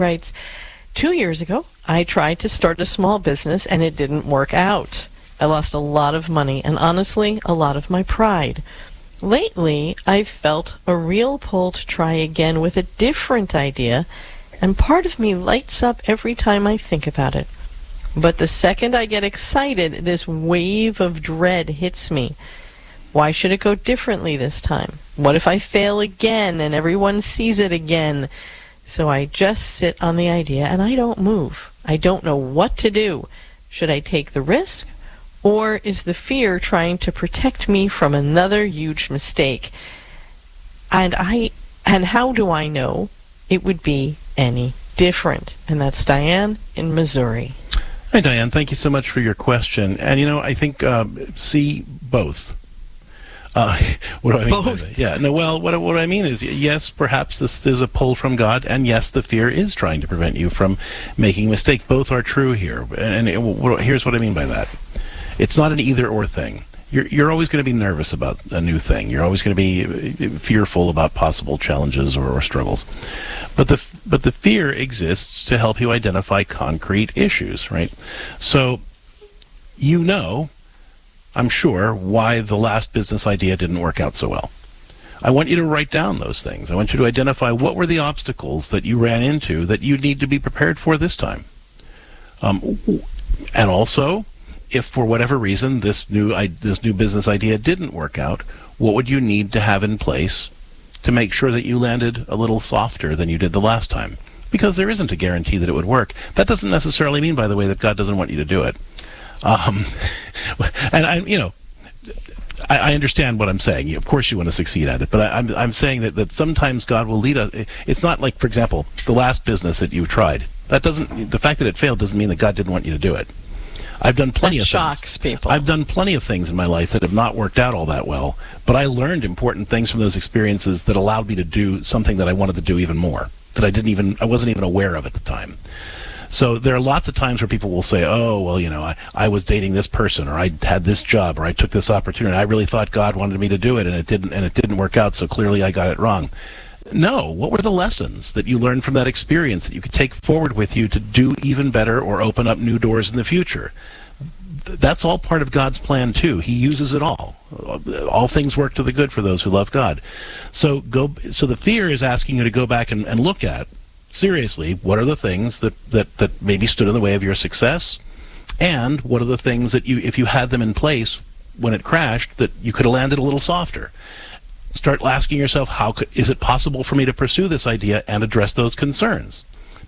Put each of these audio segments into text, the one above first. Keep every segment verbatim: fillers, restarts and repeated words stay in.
writes, two years ago, I tried to start a small business and it didn't work out. I lost a lot of money and honestly, a lot of my pride. Lately, I've felt a real pull to try again with a different idea, and part of me lights up every time I think about it. But the second I get excited, this wave of dread hits me. Why should it go differently this time? What if I fail again and everyone sees it again? So I just sit on the idea and I don't move. I don't know what to do. Should I take the risk? Or is the fear trying to protect me from another huge mistake? And I and how do I know it would be any different? And that's Diane in Missouri. Hi, Diane. Thank you so much for your question. And, you know, I think uh, see both. Uh, what do I mean Both. by that? Yeah, no, well, what, what I mean is, yes, perhaps this is a pull from God, and yes, the fear is trying to prevent you from making mistakes. Both are true here. And, and it, here's what I mean by that. It's not an either-or thing. You're, you're always going to be nervous about a new thing. You're always going to be fearful about possible challenges or, or struggles. But the but the fear exists to help you identify concrete issues, right? So you know, I'm sure, why the last business idea didn't work out so well. I want you to write down those things. I want you to identify what were the obstacles that you ran into that you need to be prepared for this time. Um, and also, if for whatever reason this new this new business idea didn't work out, what would you need to have in place to make sure that you landed a little softer than you did the last time? Because there isn't a guarantee that it would work. That doesn't necessarily mean, by the way, that God doesn't want you to do it. Um, and I, you know, I, I understand what I'm saying. Of course, you want to succeed at it, but I, I'm I'm saying that that sometimes God will lead us. It's not like, for example, the last business that you tried. That doesn't. The fact that it failed doesn't mean that God didn't want you to do it. I've done plenty that of shocks things. people. I've done plenty of things in my life that have not worked out all that well, but I learned important things from those experiences that allowed me to do something that I wanted to do even more, that I didn't even, I wasn't even aware of at the time. So there are lots of times where people will say, oh, well, you know, I, I was dating this person, or I had this job, or I took this opportunity. I really thought God wanted me to do it, and it didn't, and it didn't work out, so clearly I got it wrong. No, what were the lessons that you learned from that experience that you could take forward with you to do even better or open up new doors in the future? That's all part of God's plan too. He uses it all. All things work to the good for those who love God. So go. So the fear is asking you to go back and, and look at, seriously, what are the things that, that, that maybe stood in the way of your success? And what are the things that you, if you had them in place when it crashed, that you could have landed a little softer? Start asking yourself, how could, is it possible for me to pursue this idea and address those concerns?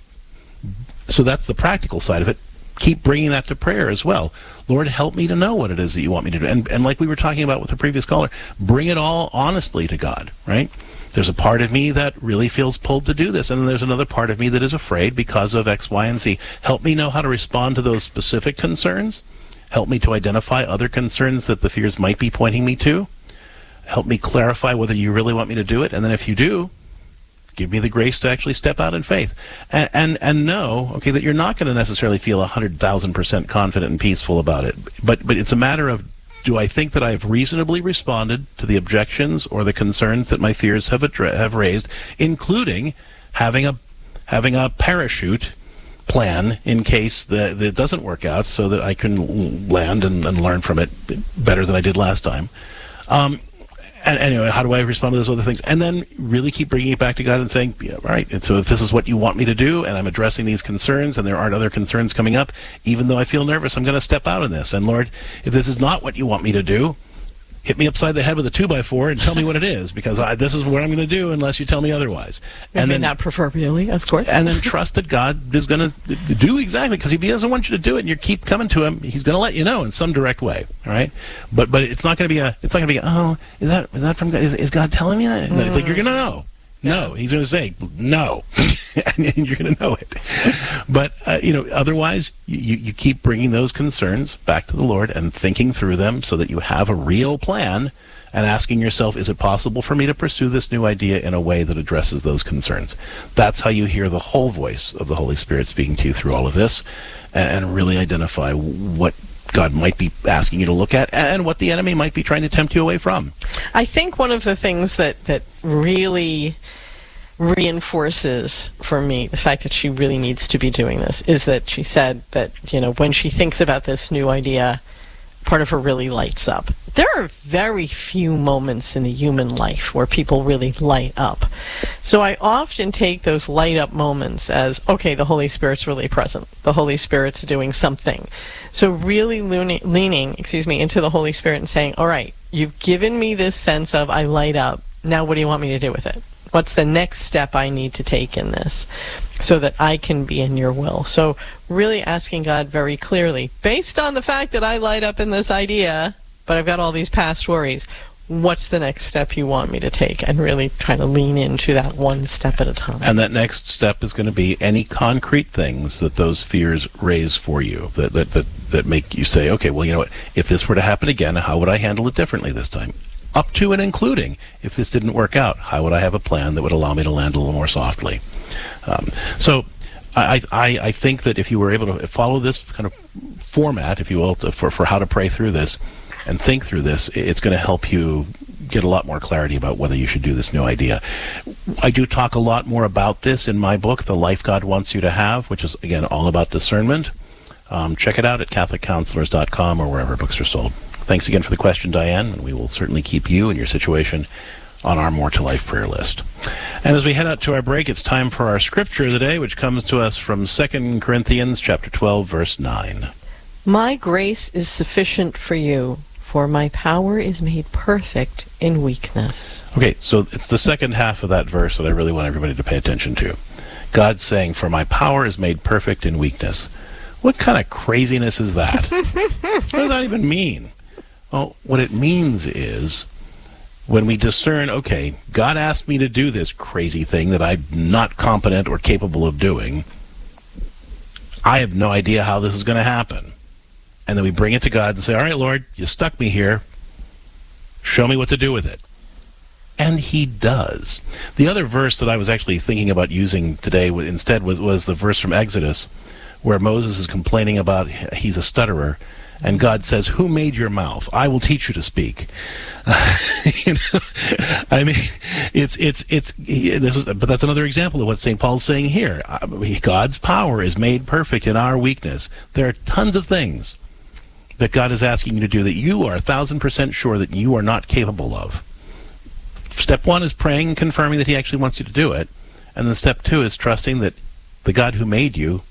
So that's the practical side of it. Keep bringing that to prayer as well. Lord, help me to know what it is that you want me to do. And, and like we were talking about with the previous caller, bring it all honestly to God, right? There's a part of me that really feels pulled to do this, and then there's another part of me that is afraid because of X, Y, and Z. Help me know how to respond to those specific concerns. Help me to identify other concerns that the fears might be pointing me to. Help me clarify whether you really want me to do it. And then if you do, give me the grace to actually step out in faith. And and, and know, okay, that you're not going to necessarily feel one hundred thousand percent confident and peaceful about it. But but it's a matter of, do I think that I have reasonably responded to the objections or the concerns that my fears have addre- have raised, including having a having a parachute plan in case that it doesn't work out, so that I can land and, and learn from it better than I did last time. Um, and anyway, how do I respond to those other things? And then really keep bringing it back to God and saying, yeah, all right, and so if this is what you want me to do, and I'm addressing these concerns, and there aren't other concerns coming up, even though I feel nervous, I'm going to step out in this. And Lord, if this is not what you want me to do, hit me upside the head with a two by four and tell me what it is, because I, this is what I'm going to do unless you tell me otherwise. And then, not proverbially, of course. And then trust that God is going to do exactly, because if He doesn't want you to do it and you keep coming to Him, He's going to let you know in some direct way. All right, but but it's not going to be a. It's not going to be a, oh, is that is that from God? Is, is God telling me that? Mm. Like, you're going to know. No, He's going to say no, and you're going to know it. But uh, you know, otherwise, you, you keep bringing those concerns back to the Lord and thinking through them, so that you have a real plan, and asking yourself, is it possible for me to pursue this new idea in a way that addresses those concerns? That's how you hear the whole voice of the Holy Spirit speaking to you through all of this, and, and really identify what God might be asking you to look at, and what the enemy might be trying to tempt you away from. I think one of the things that, that really reinforces for me the fact that she really needs to be doing this is that she said that, you know, when she thinks about this new idea, part of her really lights up. There are very few moments in the human life where people really light up. So I often take those light up moments as, okay, the Holy Spirit's really present. The Holy Spirit's doing something. So really leaning, leaning, excuse me, into the Holy Spirit and saying, all right, you've given me this sense of I light up. Now what do you want me to do with it? What's the next step I need to take in this so that I can be in your will? So really asking God very clearly, based on the fact that I light up in this idea, but I've got all these past worries, what's the next step you want me to take? And really trying to lean into that one step at a time. And that next step is going to be any concrete things that those fears raise for you, that, that, that, that make you say, okay, well, you know what, if this were to happen again, how would I handle it differently this time? Up to and including, if this didn't work out, how would I have a plan that would allow me to land a little more softly? Um, so I, I, I think that if you were able to follow this kind of format, if you will, to, for, for how to pray through this and think through this, it's going to help you get a lot more clarity about whether you should do this new idea. I do talk a lot more about this in my book, The Life God Wants You to Have, which is, again, all about discernment. Um, check it out at catholic counselors dot com or wherever books are sold. Thanks again for the question, Diane, and we will certainly keep you and your situation on our More to Life prayer list. And as we head out to our break, it's time for our scripture of the day, which comes to us from Second Corinthians chapter twelve, verse nine. My grace is sufficient for you, for my power is made perfect in weakness. Okay, so it's the second half of that verse that I really want everybody to pay attention to. God's saying, for my power is made perfect in weakness. What kind of craziness is that? What does that even mean? Well, what it means is when we discern, okay, God asked me to do this crazy thing that I'm not competent or capable of doing. I have no idea how this is going to happen. And then we bring it to God and say, all right, Lord, you stuck me here. Show me what to do with it. And he does. The other verse that I was actually thinking about using today instead was, was the verse from Exodus, where Moses is complaining about he's a stutterer. And God says, who made your mouth? I will teach you to speak. Uh, you know, I mean, it's, it's, it's, this is, but that's another example of what Saint Paul's saying here. God's power is made perfect in our weakness. There are tons of things that God is asking you to do that you are a thousand percent sure that you are not capable of. Step one is praying and confirming that he actually wants you to do it. And then step two is trusting that the God who made you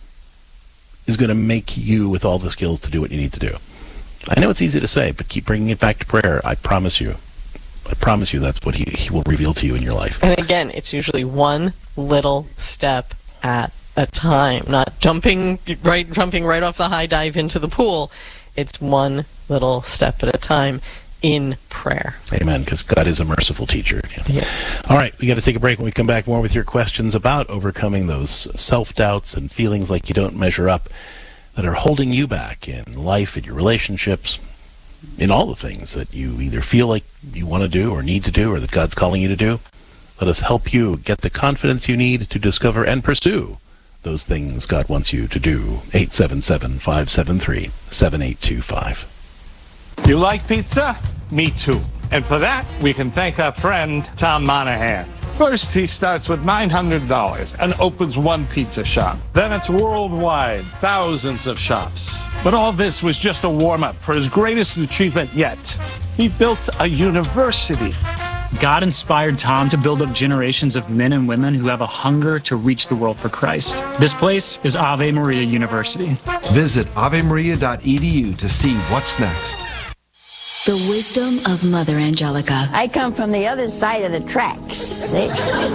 is going to make you with all the skills to do what you need to do. I know it's easy to say, but keep bringing it back to prayer. I promise you. I promise you that's what he, he will reveal to you in your life. And again, it's usually one little step at a time, not jumping right, jumping right off the high dive into the pool. It's one little step at a time in prayer. Amen, because God is a merciful teacher. Yes. All right, we got to take a break. When we come back, more with your questions about overcoming those self-doubts and feelings like you don't measure up that are holding you back in life, in your relationships, in all the things that you either feel like you want to do or need to do or that God's calling you to do. Let us help you get the confidence you need to discover and pursue those things God wants you to do. eight seven seven, five seven three, seven eight two five. You like pizza? Me too. And for that, we can thank our friend, Tom Monahan. First, he starts with nine hundred dollars and opens one pizza shop. Then it's worldwide, thousands of shops. But all this was just a warm-up for his greatest achievement yet. He built a university. God inspired Tom to build up generations of men and women who have a hunger to reach the world for Christ. This place is Ave Maria University. Visit ave maria dot e d u to see what's next. The wisdom of Mother Angelica. I come from the other side of the tracks. See?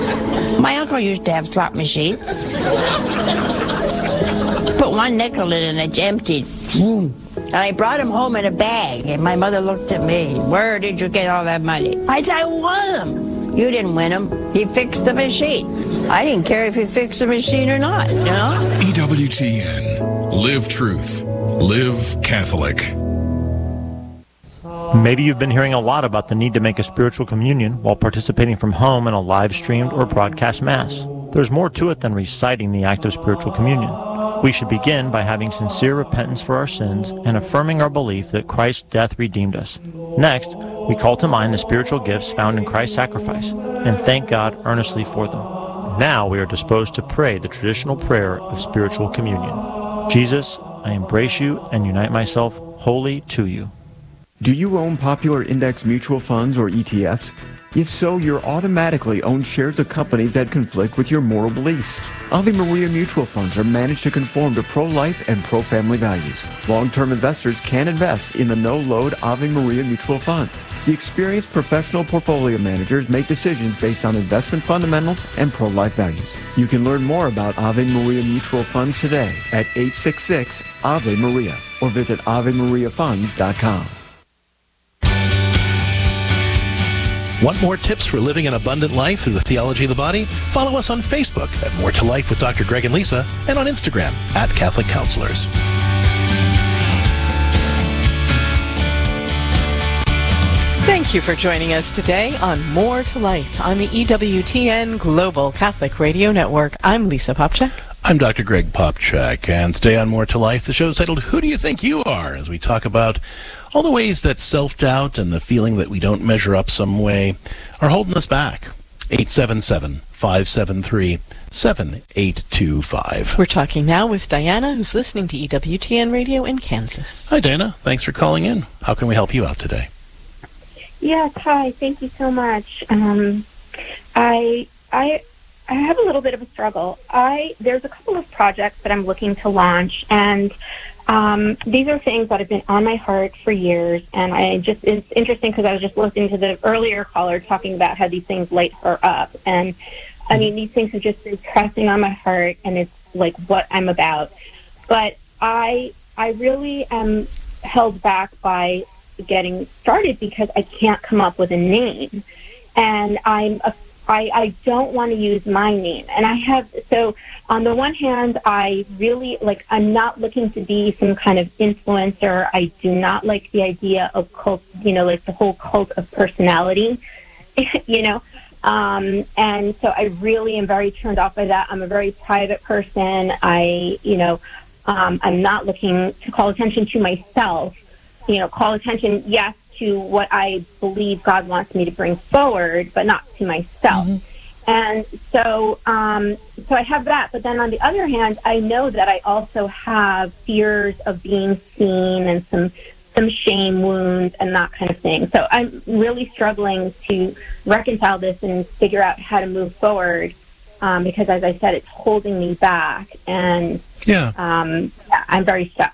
My uncle used to have slot machines. Put one nickel in and it's emptied. And I brought him home in a bag. And my mother looked at me. Where did you get all that money? I said, I won them. You didn't win them. He fixed the machine. I didn't care if he fixed the machine or not, you know? E W T N. Live truth. Live Catholic. Maybe you've been hearing a lot about the need to make a spiritual communion while participating from home in a live-streamed or broadcast Mass. There's more to it than reciting the act of spiritual communion. We should begin by having sincere repentance for our sins and affirming our belief that Christ's death redeemed us. Next, we call to mind the spiritual gifts found in Christ's sacrifice and thank God earnestly for them. And now we are disposed to pray the traditional prayer of spiritual communion. Jesus, I embrace you and unite myself wholly to you. Do you own popular index mutual funds or E T Fs? If so, you're automatically own shares of companies that conflict with your moral beliefs. Ave Maria mutual funds are managed to conform to pro-life and pro-family values. Long-term investors can invest in the no-load Ave Maria mutual funds. The experienced professional portfolio managers make decisions based on investment fundamentals and pro-life values. You can learn more about Ave Maria mutual funds today at eight six six Ave Maria or visit ave maria funds dot com. Want more tips for living an abundant life through the theology of the body? Follow us on Facebook at More to Life with Doctor Greg and Lisa, and on Instagram at Catholic Counselors. Thank you for joining us today on More to Life on the E W T N Global Catholic Radio Network. I'm Lisa Popchak. I'm Doctor Greg Popchak, and today on More to Life, the show is titled, Who Do You Think You Are? As we talk about all the ways that self-doubt and the feeling that we don't measure up some way are holding us back. eight seven seven, five seven three, seven eight two five. We're talking now with Diana, who's listening to E W T N Radio in Kansas. Hi, Diana. Thanks for calling in. How can we help you out today? Yes, hi. Thank you so much. Um, I I I have a little bit of a struggle. I there's a couple of projects that I'm looking to launch, and um, these are things that have been on my heart for years. And I just it's interesting because I was just listening to the earlier caller talking about how these things light her up, and I mean these things have just been pressing on my heart, and it's like what I'm about. But I I really am held back by getting started because I can't come up with a name, and I'm a, I, I don't want to use my name. And I have so on the one hand, I really like I'm not looking to be some kind of influencer. I do not like the idea of cult, you know, like the whole cult of personality, you know. Um, and so I really am very turned off by that. I'm a very private person. I, you know, um, I'm not looking to call attention to myself. You know, call attention, yes, to what I believe God wants me to bring forward, but not to myself. Mm-hmm. And so, um, so I have that. But then on the other hand, I know that I also have fears of being seen and some some shame wounds and that kind of thing. So I'm really struggling to reconcile this and figure out how to move forward um, because, as I said, it's holding me back, and yeah, um, I'm very stuck.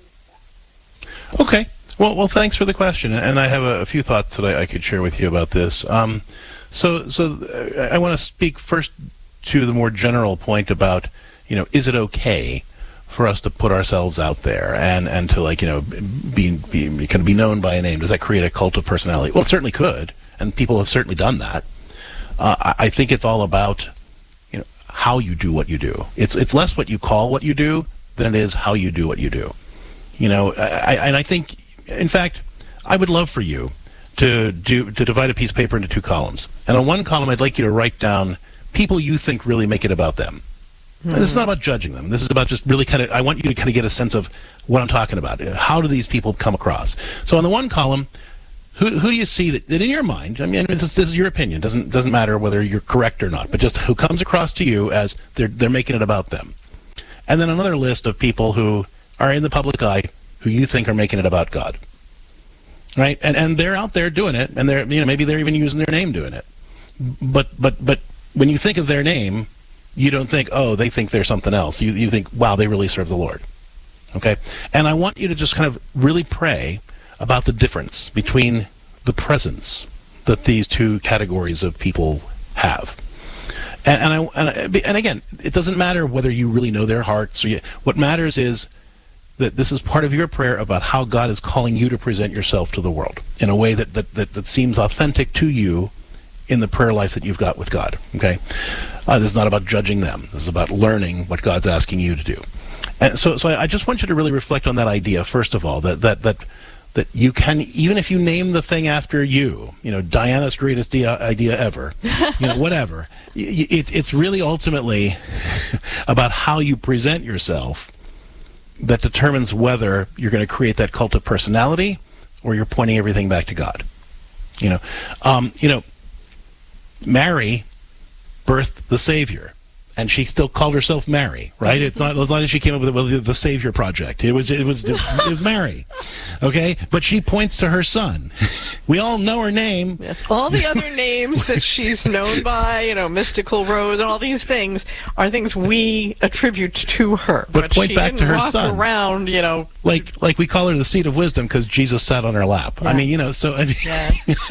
Okay. Well, well, thanks for the question, and I have a, a few thoughts that I, I could share with you about this. Um, so, so I want to speak first to the more general point about, you know, is it okay for us to put ourselves out there and, and to, like, you know, be, be kind of be known by a name? Does that create a cult of personality? Well, it certainly could, and people have certainly done that. Uh, I, I think it's all about, you know, how you do what you do. It's it's less what you call what you do than it is how you do what you do. You know, I, and I think. In fact, I would love for you to do to divide a piece of paper into two columns. And on one column, I'd like you to write down people you think really make it about them. Mm. And this is not about judging them. This is about just really kind of, I want you to kind of get a sense of what I'm talking about. How do these people come across? So on the one column, who who do you see that, that in your mind, I mean, this is, this is your opinion. It doesn't, doesn't matter whether you're correct or not, but just who comes across to you as they're, they're making it about them. And then another list of people who are in the public eye who you think are making it about God, right? And and they're out there doing it, and they're, you know, maybe they're even using their name doing it. But but but when you think of their name, you don't think, oh, they think they're something else. You you think, wow, they really serve the Lord. Okay? And I want you to just kind of really pray about the difference between the presence that these two categories of people have. And and I and, and again, it doesn't matter whether you really know their hearts or you, what matters is that this is part of your prayer about how God is calling you to present yourself to the world in a way that, that, that, that seems authentic to you in the prayer life that you've got with God, okay? Uh, this is not about judging them. This is about learning what God's asking you to do. And so so I just want you to really reflect on that idea, first of all, that that that, that you can, even if you name the thing after you, you know, Diana's greatest idea ever, you know, whatever, it, it's really ultimately about how you present yourself that determines whether you're going to create that cult of personality or you're pointing everything back to God. You know, um, you know, Mary birthed the Savior. And she still called herself Mary, right? It's not, it's not that she came up with, with the, the Savior Project. It was, it was, it was Mary, okay? But she points to her son. We all know her name. Yes, all the other names that she's known by, you know, Mystical Rose, and all these things are things we attribute to her. But, but point she back didn't to her walk son. Around, you know, like like we call her the seat of wisdom because Jesus sat on her lap. Yeah. I mean, you know, so I mean, yeah.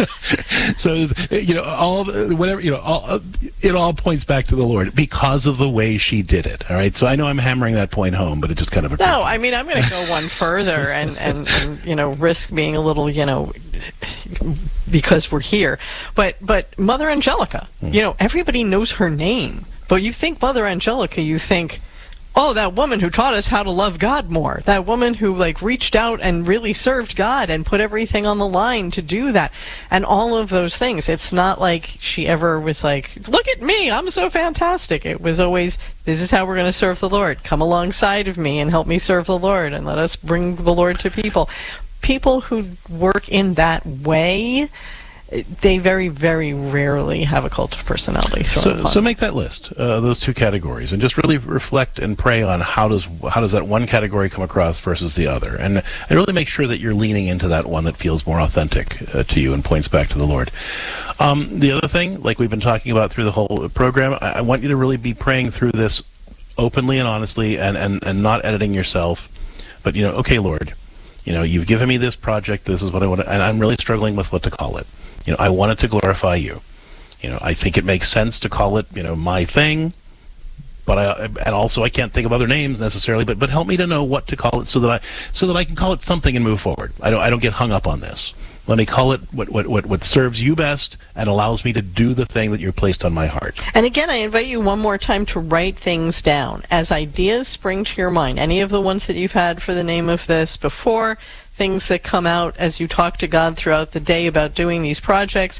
so you know, all the, whatever you know, all, it all points back to the Lord because of the way she did it. All right, so I know I'm hammering that point home, but it just kind of occurred. No, I mean, I'm going to go one further and, and, and you know risk being a little you know. because we're here. But but Mother Angelica, mm. you know, everybody knows her name. But you think Mother Angelica, you think, oh, that woman who taught us how to love God more. That woman who, like, reached out and really served God and put everything on the line to do that. And all of those things. It's not like she ever was like, look at me, I'm so fantastic. It was always, this is how we're going to serve the Lord. Come alongside of me and help me serve the Lord and let us bring the Lord to people. People who work in that way, they very, very rarely have a cult of personality. So, so make that list, uh, those two categories, and just really reflect and pray on how does how does that one category come across versus the other, and and really make sure that you're leaning into that one that feels more authentic uh, to you and points back to the Lord. Um, the other thing, like we've been talking about through the whole program, I, I want you to really be praying through this openly and honestly, and and and not editing yourself, but you know, okay, Lord. You know, you've given me this project, this is what I want to, and I'm really struggling with what to call it. You know, I want it to glorify you. You know, I think it makes sense to call it, you know, my thing, but I, and also I can't think of other names necessarily, but, but help me to know what to call it so that I, so that I can call it something and move forward. I don't, I don't get hung up on this. Let me call it what, what, what, what serves you best and allows me to do the thing that you're placed on my heart. And again, I invite you one more time to write things down. As ideas spring to your mind, any of the ones that you've had for the name of this before, things that come out as you talk to God throughout the day about doing these projects,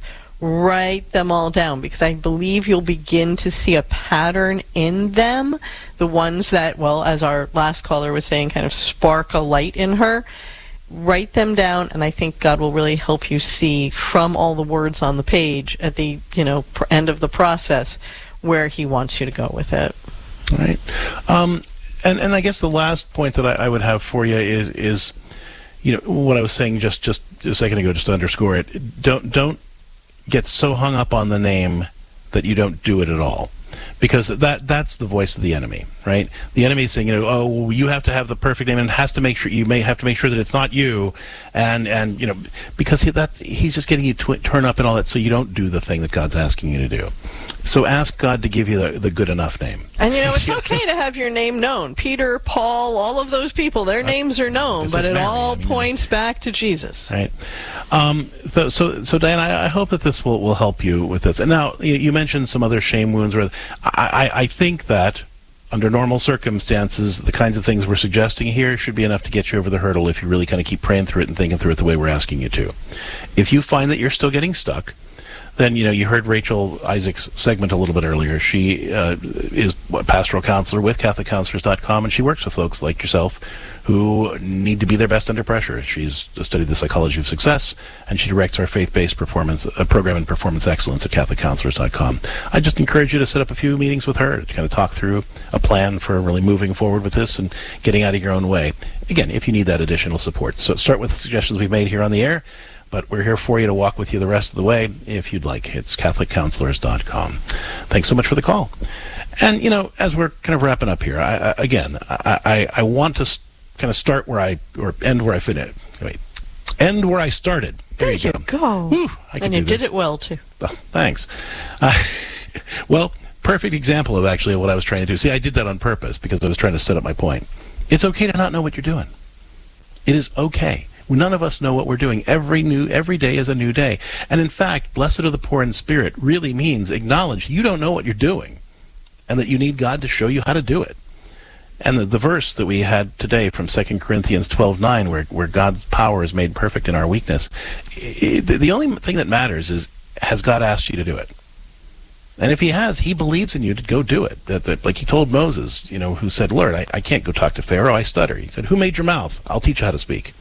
write them all down, because I believe you'll begin to see a pattern in them. The ones that, well, as our last caller was saying, kind of spark a light in her. Write them down, and I think God will really help you see from all the words on the page at the you know pr- end of the process where He wants you to go with it. All right, um, and and I guess the last point that I, I would have for you is is you know what I was saying just just a second ago, just to underscore it. Don't don't get so hung up on the name that you don't do it at all. Because that that's the voice of the enemy, right? The enemy is saying, you know, oh, well, you have to have the perfect name, and has to make sure you may have to make sure that it's not you, and and you know, because he, that he's just getting you to turn up and all that, so you don't do the thing that God's asking you to do. So ask God to give you the, the good enough name. And you know, it's okay to have your name known. Peter, Paul, all of those people, their names are known, but it Mary, all I mean, points back to Jesus. Right. Um, so, so, so Diane, I, I hope that this will, will help you with this. And now, you, you mentioned some other shame wounds. Or I, I, I think that under normal circumstances, the kinds of things we're suggesting here should be enough to get you over the hurdle if you really kind of keep praying through it and thinking through it the way we're asking you to. If you find that you're still getting stuck, then, you know, you heard Rachel Isaac's segment a little bit earlier. She uh, is a pastoral counselor with Catholic Counselors dot com, and she works with folks like yourself who need to be their best under pressure. She's studied the psychology of success, and she directs our faith-based performance uh, program in performance excellence at Catholic Counselors dot com. I just encourage you to set up a few meetings with her to kind of talk through a plan for really moving forward with this and getting out of your own way. Again, if you need that additional support. So start with the suggestions we've made here on the air. But we're here for you to walk with you the rest of the way if you'd like. It's Catholic Counselors dot com. Thanks so much for the call. And, you know, as we're kind of wrapping up here, I, I, again, I, I, I want to st- kind of start where I, or end where I finished. Wait, end where I started. There, there you you go. go. Whew, I and you do did this. it well, too. Oh, thanks. Uh, well, perfect example of actually what I was trying to do. See, I did that on purpose because I was trying to set up my point. It's okay to not know what you're doing. It is okay. None of us know what we're doing. Every new, every day is a new day. And in fact, blessed are the poor in spirit really means acknowledge you don't know what you're doing and that you need God to show you how to do it. And the, the verse that we had today from Second Corinthians twelve nine, where, where God's power is made perfect in our weakness, it, the, the only thing that matters is, has God asked you to do it? And if he has, he believes in you to go do it. That, that, like he told Moses, you know, who said, Lord, I, I can't go talk to Pharaoh, I stutter. He said, who made your mouth? I'll teach you how to speak.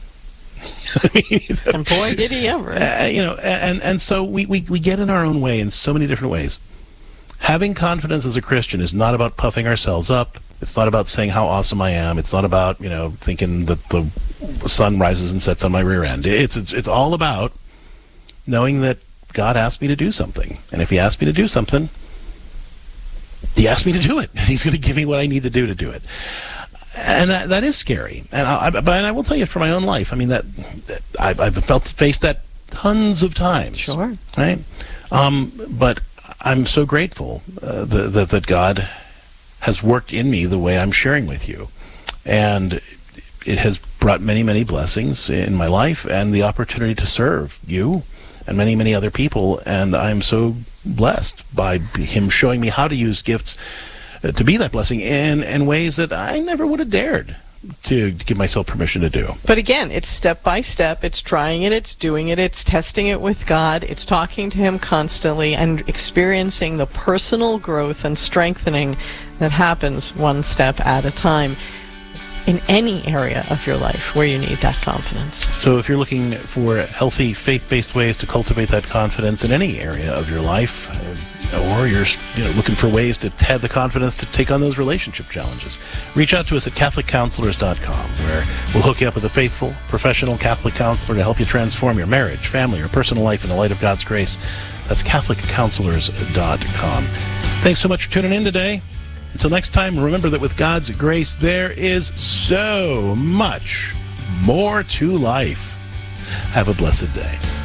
I mean, and boy, did he ever. Uh, you know, and, and so we, we, we get in our own way in so many different ways. having confidence as a Christian is not about puffing ourselves up. It's not about saying how awesome I am. It's not about, you know, thinking that the sun rises and sets on my rear end. It's it's, it's all about knowing that God asked me to do something. And if he asked me to do something, he asked me to do it. And he's going to give me what I need to do to do it. And that that is scary. And I, but I will tell you from my own life, I mean, that, that I, I've felt faced that tons of times. Sure. Right? Um, but I'm so grateful uh, that, that that God has worked in me the way I'm sharing with you. And it has brought many, many blessings in my life and the opportunity to serve you and many, many other people. And I'm so blessed by him showing me how to use gifts uh, to be that blessing in, in ways that I never would have dared to give myself permission to do. But again, it's step by step. It's trying it, it's doing it, it's testing it with God, it's talking to him constantly and experiencing the personal growth and strengthening that happens one step at a time in any area of your life where you need that confidence. So if you're looking for healthy, faith-based ways to cultivate that confidence in any area of your life, or you're you know, looking for ways to have the confidence to take on those relationship challenges, reach out to us at Catholic Counselors dot com, where we'll hook you up with a faithful, professional Catholic counselor to help you transform your marriage, family, or personal life in the light of God's grace. That's Catholic Counselors dot com. Thanks so much for tuning in today. Until next time, remember that with God's grace, there is so much more to life. Have a blessed day.